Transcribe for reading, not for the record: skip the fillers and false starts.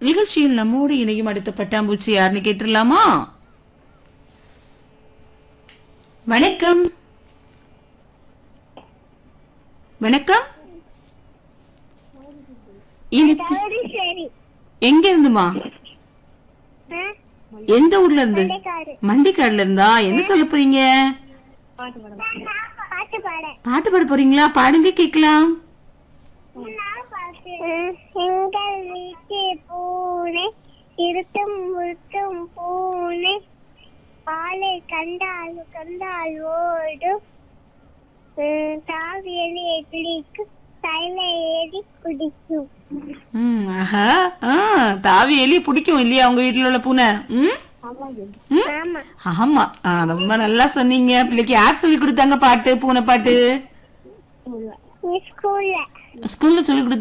நிகழ்ச்சியில் நம்மோடு இணையும் அடுத்த பட்டாம்பூச்சி யாருன்னு கேட்டுடலாமா? வணக்கம். வணக்கம். எங்க இருந்துமா? எந்த ஊர்ல இருந்து? மண்டிக்காடுல இருந்தா. என்ன சொல்ல போறீங்க? பாட்டு பாட போறீங்களா? பாடுங்க கேக்கலாம். எங்கள் வீட்டு பூனை இருட்டும் முழுட்டும் பூனை பாலை கண்டால் கண்டால் ஓடும் தாவியலை பிடிக்கும் தைல ஏறி குடிக்கும். ஆஹா, தாவி எலி பிடிக்கும் இல்லையா உங்க வீட்டுல உள்ள பூனை? ஆமா, ரொம்ப நல்லா சொன்னீங்க. பிள்ளைக்கு யார் சொல்லி கொடுத்தாங்க பாட்டு, பூனை பாட்டு? ஸ்கூல்ல ஸ்கூல்ல சொல்லி கொடுத்தாங்க.